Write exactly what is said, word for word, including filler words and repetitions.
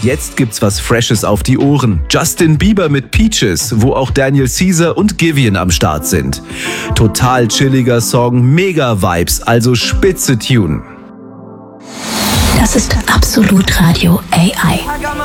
jetzt gibt's was Freshes auf die Ohren. Justin Bieber mit Peaches, wo auch Daniel Caesar und Giveon am Start sind. Total chilliger Song, mega Vibes, also spitze Tune. Das ist Absolut Radio A I.